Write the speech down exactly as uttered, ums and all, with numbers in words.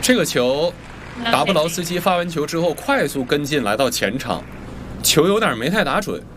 这个球，达布劳斯基发完球之后快速跟进来到前场，球有点没太打准。